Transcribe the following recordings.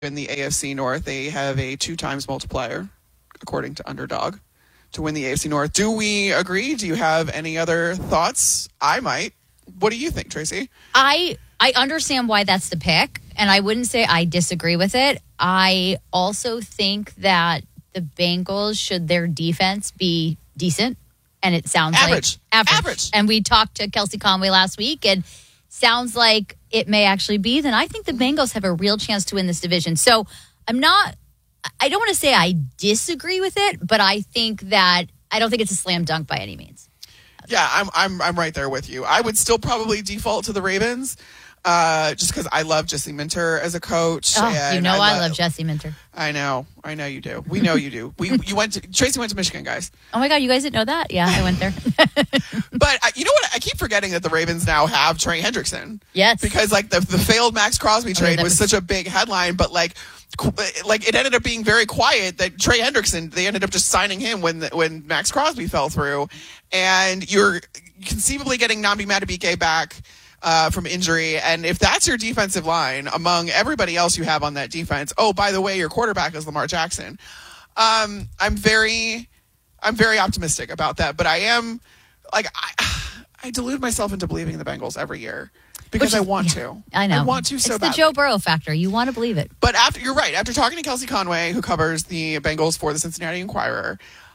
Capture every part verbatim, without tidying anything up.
in the A F C North. They have a two times multiplier, according to Underdog, to win the A F C North. Do we agree? Do you have any other thoughts? I might. What do you think, Tracy? I I understand why that's the pick, and I wouldn't say I disagree with it. I also think that the Bengals, should their defense be decent, and it sounds average. like average. average. And we talked to Kelsey Conway last week, and sounds like it may actually be, then I think the Bengals have a real chance to win this division. So I'm not, I don't want to say I disagree with it, but I think that, I don't think it's a slam dunk by any means. Yeah, I'm I'm I'm right there with you. I would still probably default to the Ravens, uh, just because I love Jesse Minter as a coach. Oh, and you know I, I love Jesse Minter. I know, I know you do. We know you do. We you went to Tracy went to Michigan, guys. Oh my God, you guys didn't know that? Yeah, I went there. But I, you know what? I keep forgetting that the Ravens now have Trey Hendrickson. Yes, because like the the failed Max Crosby trade oh, was, was such a big headline, but like. Like it ended up being very quiet that Trey Hendrickson, they ended up just signing him when the, when Max Crosby fell through, and you're conceivably getting Nnamdi Madubuike back uh, from injury. And if that's your defensive line among everybody else you have on that defense, oh, by the way, your quarterback is Lamar Jackson. Um, I'm very, I'm very optimistic about that, but I am like I, I delude myself into believing the Bengals every year. Because Which, I want yeah, to. I know. I want to so badly. It's the badly. Joe Burrow factor. You want to believe it. But after you're right. After talking to Kelsey Conway, who covers the Bengals for the Cincinnati Enquirer,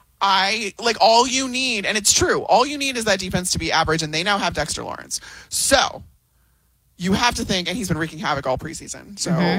I like all you need, and it's true, all you need is that defense to be average, and they now have Dexter Lawrence. So you have to think, and he's been wreaking havoc all preseason. So mm-hmm.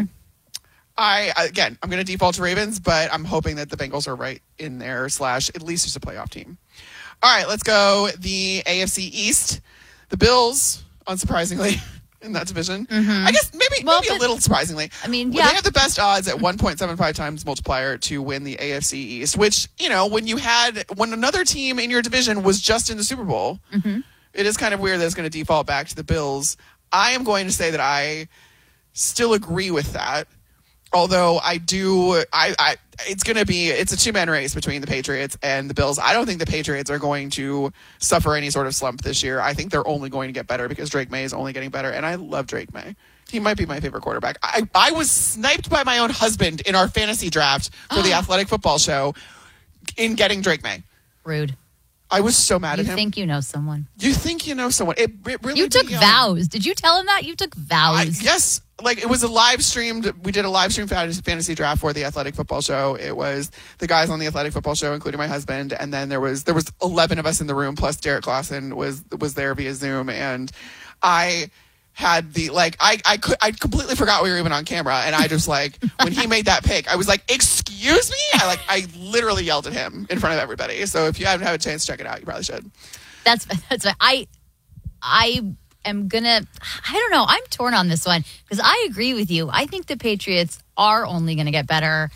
I, again, I'm going to default to Ravens, but I'm hoping that the Bengals are right in there, slash, at least just a playoff team. All right, let's go the A F C East. The Bills, unsurprisingly, in that division. Mm-hmm. I guess maybe well, maybe but, a little surprisingly. I mean, well, yeah. They have the best odds at one point seven five times multiplier to win the A F C East, which, you know, when you had, when another team in your division was just in the Super Bowl, mm-hmm. it is kind of weird that it's going to default back to the Bills. I am going to say that I still agree with that. Although I do, I, I it's going to be, it's a two-man race between the Patriots and the Bills. I don't think the Patriots are going to suffer any sort of slump this year. I think they're only going to get better because Drake May is only getting better, and I love Drake May. He might be my favorite quarterback. I, I was sniped by my own husband in our fantasy draft for the Athletic Football Show in getting Drake May. Rude. I was so mad you at him. You think you know someone. You think you know someone. It, it really You took be, um, vows. Did you tell him that? You took vows. I, yes. Like, it was a live streamed, we did a live stream fantasy draft for the Athletic Football Show. It was the guys on the Athletic Football Show, including my husband. And then there was, there was eleven of us in the room, plus Derek Clausen was, was there via Zoom. And I had the, like, I, I could, I completely forgot we were even on camera. And I just like, when he made that pick, I was like, excuse me? I like, I literally yelled at him in front of everybody. So if you haven't had a chance to check it out, you probably should. That's, that's, I, I, am gonna I don't know I'm torn on this one because I agree with you. I think the Patriots are only gonna get better,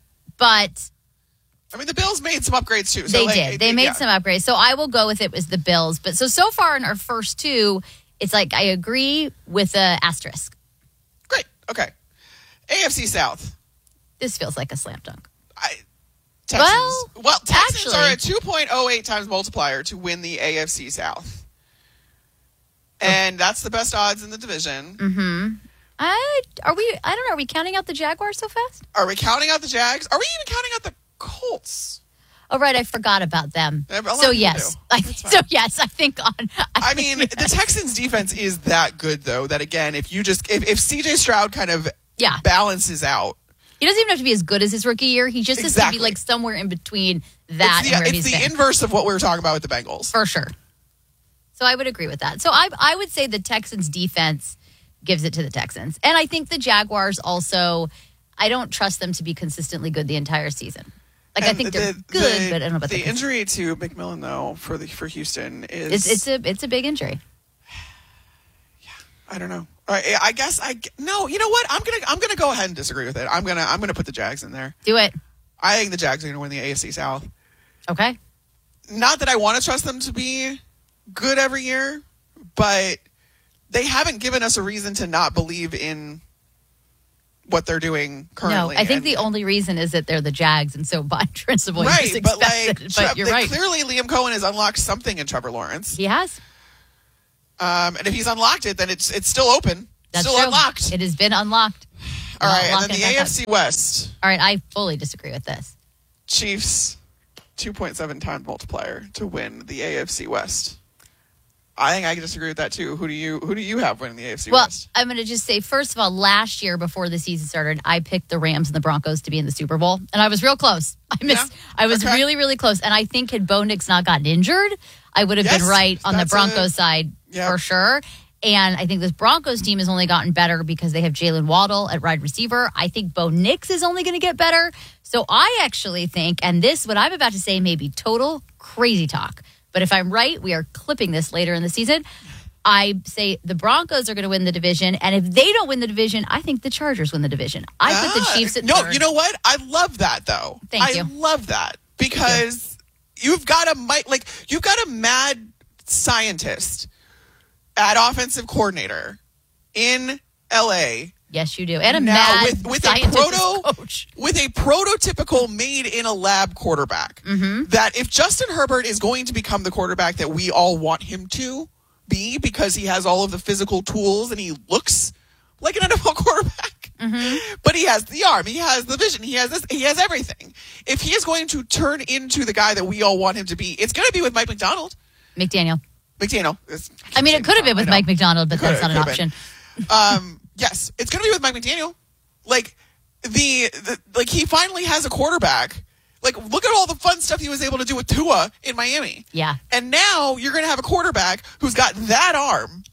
but I mean the Bills made some upgrades too. So they like, did they made yeah. some upgrades, so I will go with it was the Bills. But so so far in our first two, it's like I agree with a asterisk. Great. Okay. A F C South. This feels like a slam dunk. I Texans. Well, well Texans actually, are at two point oh eight times multiplier to win the A F C South. And that's the best odds in the division. Mm-hmm. I are we? I don't know. Are we counting out the Jaguars so fast? Are we counting out the Jags? Are we even counting out the Colts? Oh, right. I forgot about them. So yes, I, so yes. I think on. I, I mean, yes. The Texans' defense is that good, though. That again, if you just if, if C J Stroud kind of yeah. balances out, he doesn't even have to be as good as his rookie year. He just exactly. has to be like somewhere in between that. It's the, and where it's he's the been. inverse of what we were talking about with the Bengals, for sure. So I would agree with that. So I I would say the Texans defense gives it to the Texans. And I think the Jaguars also, I don't trust them to be consistently good the entire season. Like and I think they're the, good, the, but I don't know about the the injury to McMillan though for the for Houston is it's, it's a it's a big injury. Yeah, I don't know. I, I guess I no. You know what? I'm gonna I'm gonna go ahead and disagree with it. I'm gonna I'm gonna put the Jags in there. Do it. I think the Jags are gonna win the A F C South. Okay. Not that I want to trust them to be good every year, but they haven't given us a reason to not believe in what they're doing currently. No, I think and, the only reason is that they're the Jags, and so by principle, you right, just but expect like, it. But Tre- you're right. Clearly, Liam Cohen has unlocked something in Trevor Lawrence. He has. Um, and if he's unlocked it, then it's it's still open. That's still true. unlocked. It has been unlocked. All Not right, and locking then the it back A up. F C West. All right, I fully disagree with this. Chiefs, two point seven times multiplier to win the A F C West. I think I can disagree with that too. Who do you who do you have winning the A F C Well, West? I'm going to just say, first of all, last year before the season started, I picked the Rams and the Broncos to be in the Super Bowl, and I was real close. I missed. Yeah, I was okay. really, really close, and I think had Bo Nix not gotten injured, I would have Yes, been right on the that's Broncos a- side Yep. for sure. And I think this Broncos team has only gotten better because they have Jalen Waddle at wide receiver. I think Bo Nix is only going to get better. So I actually think, and this, what I'm about to say, may be total crazy talk, but if I'm right, we are clipping this later in the season. I say the Broncos are going to win the division, and if they don't win the division, I think the Chargers win the division. I put the Ah, Chiefs at No, third. you know what? I love that though. Thank I you. love that because you've got a mi- like you've got a mad scientist at offensive coordinator in L A. Yes, you do, and a Now, mad with, with a scientist as proto coach. with a prototypical made in a lab quarterback. Mm-hmm. That if Justin Herbert is going to become the quarterback that we all want him to be because he has all of the physical tools and he looks like an N F L quarterback, Mm-hmm. but he has the arm, he has the vision, he has this, he has everything. If he is going to turn into the guy that we all want him to be, it's going to be with Mike McDonald. McDaniel. McDaniel. It's- I mean, it could have been with I know. Mike McDonald, but that's Could've- not an could've option. been. Um, yes, it's going to be with Mike McDaniel. Like the, the like he finally has a quarterback. Like look at all the fun stuff he was able to do with Tua in Miami. Yeah. And now you're going to have a quarterback who's got that arm